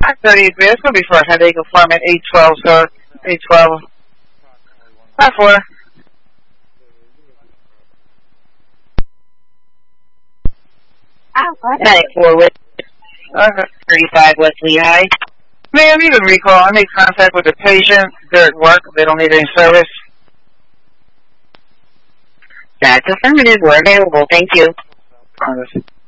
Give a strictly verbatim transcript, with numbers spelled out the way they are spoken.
I thirty, it's going to be for a headache appointment, eight twelve, sir. eight twelve. five four. nine four with Okay. thirty-five West Lehigh. Ma'am, you can recall. I made contact with the patient. They're at work. They don't need any service. That's affirmative. We're available. Thank you. Congress.